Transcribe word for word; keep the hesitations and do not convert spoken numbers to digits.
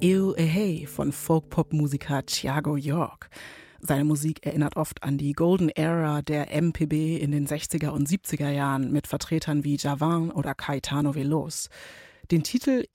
Eo Ehei von Folk-Pop-Musiker Thiago York. Seine Musik erinnert oft an die Golden Era der M P B in den sechziger und siebziger Jahren mit Vertretern wie Djavan oder Caetano Veloz. Den Titel